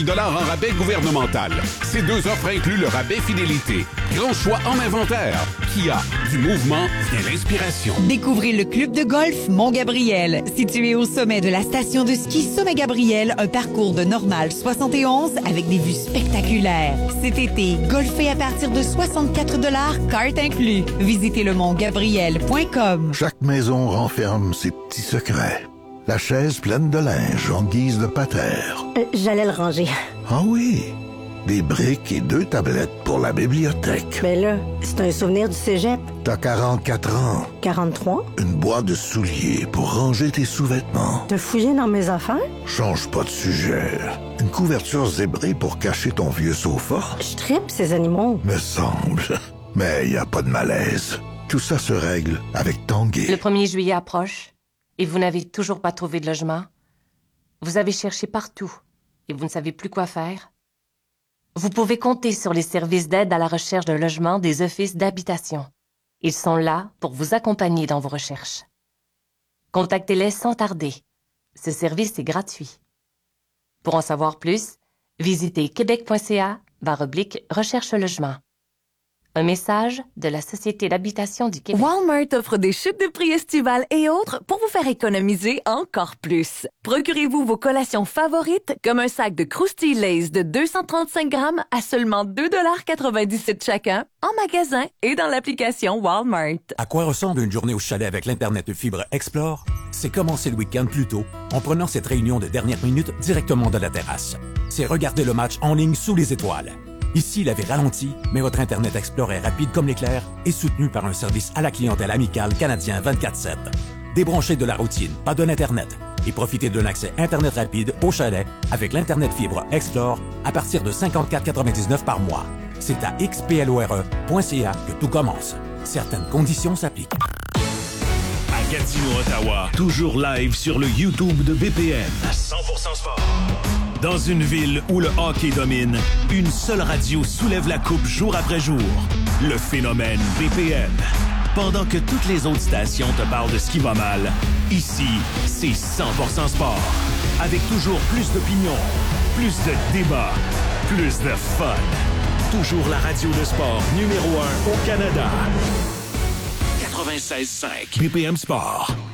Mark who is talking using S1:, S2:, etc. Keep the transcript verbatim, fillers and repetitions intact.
S1: mille dollars en rabais gouvernemental. Ces deux offres incluent le rabais fidélité. Grand choix en inventaire. Kia, du mouvement vient l'inspiration.
S2: Découvrez le club de golf Mont-Gabriel. Situé au sommet de la station de ski Sommet-Gabriel, un parcours de normal soixante et onze avec des vues spectaculaires. Cet été, golfez à partir de soixante-quatre dollars, carte inclus. Visitez le mont gabriel point com.
S3: Chaque maison renferme ses petits secrets. La chaise pleine de linge en guise de patère.
S4: Euh, j'allais le ranger.
S3: Ah oui, des briques et deux tablettes pour la bibliothèque.
S4: Mais là, c'est un souvenir du cégep.
S3: T'as quarante-quatre ans.
S4: quarante-trois?
S3: Une boîte de souliers pour ranger tes sous-vêtements.
S4: T'as fouillé dans mes affaires?
S3: Change pas de sujet. Une couverture zébrée pour cacher ton vieux sofa.
S4: Je tripe ces animaux.
S3: Me semble. Mais y a pas de malaise. Tout ça se règle avec Tanguay.
S5: Le premier juillet approche et vous n'avez toujours pas trouvé de logement. Vous avez cherché partout et vous ne savez plus quoi faire. Vous pouvez compter sur les services d'aide à la recherche d'un logement des offices d'habitation. Ils sont là pour vous accompagner dans vos recherches. Contactez-les sans tarder. Ce service est gratuit. Pour en savoir plus, visitez québec.ca barre oblique recherche logement. Un message de la Société d'habitation du Québec.
S6: Walmart offre des chutes de prix estivales et autres pour vous faire économiser encore plus. Procurez-vous vos collations favorites comme un sac de Krusty Lay's de deux cent trente-cinq grammes à seulement deux dollars quatre-vingt-dix-sept chacun en magasin et dans l'application Walmart.
S7: À quoi ressemble une journée au chalet avec l'Internet de fibre Explore? C'est commencer le week-end plus tôt en prenant cette réunion de dernière minute directement de la terrasse. C'est regarder le match en ligne sous les étoiles. Ici, la vie ralentit, mais votre Internet Explorer rapide comme l'éclair est soutenu par un service à la clientèle amicale canadien vingt-quatre sept. Débranchez de la routine, pas de l'Internet, et profitez d'un accès Internet rapide au chalet avec l'Internet fibre Explore à partir de cinquante-quatre quatre-vingt-dix-neuf par mois. C'est à xplore point c a que tout commence. Certaines conditions s'appliquent.
S8: À Gatineau, Ottawa, toujours live sur le YouTube de B P M. cent pour cent sport. Dans une ville où le hockey domine, une seule radio soulève la coupe jour après jour. Le phénomène B P M. Pendant que toutes les autres stations te parlent de ce qui va mal, ici, c'est cent pour cent sport. Avec toujours plus d'opinions, plus de débats, plus de fun. Toujours la radio de sport numéro un au Canada. quatre-vingt-seize cinq B P M Sport.